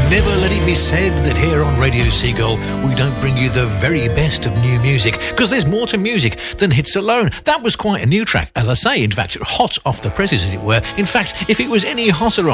Never let it be said that here on Radio Seagull we don't bring you the very best of new music, because there's more to music than hits alone. That was quite a new track, as I say, in fact, hot off the presses, as it were. In fact, if it was any hotter